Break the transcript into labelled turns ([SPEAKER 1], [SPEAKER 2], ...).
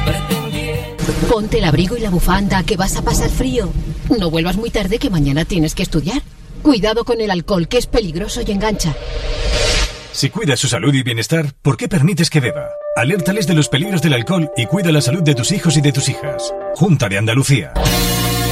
[SPEAKER 1] Ponte el abrigo y la bufanda, que vas a pasar frío. No vuelvas muy tarde, que mañana tienes que estudiar. Cuidado con el alcohol, que es peligroso y engancha.
[SPEAKER 2] Si cuidas su salud y bienestar, ¿por qué permites que beba? Alértales de los peligros del alcohol y cuida la salud de tus hijos y de tus hijas. Junta de Andalucía.